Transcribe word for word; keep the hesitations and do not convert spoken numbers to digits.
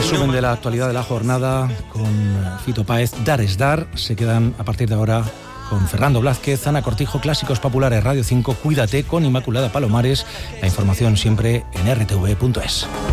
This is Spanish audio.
resumen de la actualidad de la jornada con Fito Páez, Dar es Dar. Se quedan a partir de ahora con Fernando Blázquez, Ana Cortijo, Clásicos Populares Radio cinco, Cuídate con Inmaculada Palomares. La información siempre en erre te ve punto es.